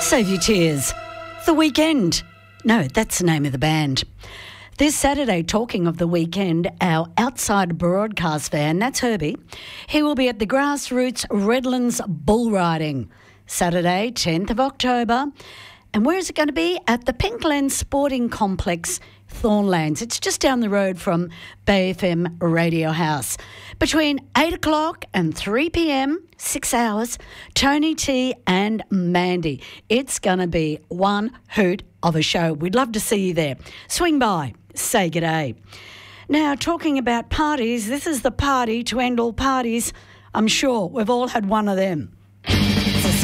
Save your tears. The Weekend. No, that's the name of the band. This Saturday, talking of the weekend, our outside broadcast fan, that's Herbie, he will be at the Grassroots Redlands Bull Riding, Saturday, 10th of October. And where is it going to be? At the Pinkland Sporting Complex, Thornlands. It's just down the road from Bay FM Radio House. Between 8 o'clock and 3 p.m, 6 hours, Tony T and Mandy. It's going to be one hoot of a show. We'd love to see you there. Swing by, say g'day. Now, talking about parties, this is the party to end all parties. I'm sure we've all had one of them.